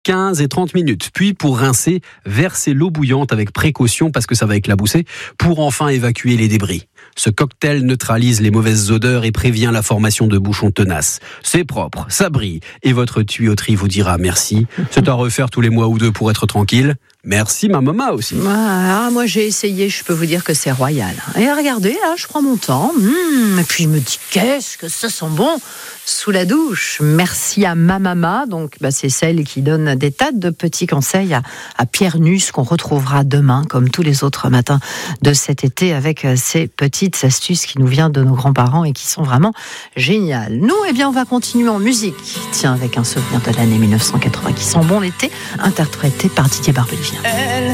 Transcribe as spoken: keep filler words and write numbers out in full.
quinze et trente minutes. Puis pour rincer, versez l'eau bouillante avec précaution parce que ça va éclabousser pour enfin évacuer les débris. Ce cocktail neutralise les mauvaises odeurs et prévient la formation de bouchons tenaces. C'est propre, ça brille et votre tuyauterie vous dira merci. C'est à refaire tous les mois ou deux pour être tranquille. Merci ma maman aussi. Ah, moi j'ai essayé, je peux vous dire que c'est royal. Et regardez, là, je prends mon temps. Mmh, et puis je me dis, qu'est-ce que ça sent bon sous la douche. Merci à ma maman. Donc, bah, c'est celle qui donne des tas de petits conseils à, à Pierre Nuss, qu'on retrouvera demain, comme tous les autres matins de cet été, avec ces petites astuces qui nous viennent de nos grands-parents et qui sont vraiment géniales. Nous, eh bien, on va continuer en musique. Tiens, avec un souvenir de l'année mille neuf cent quatre-vingts qui sent bon l'été, interprété par Didier Barbelivien.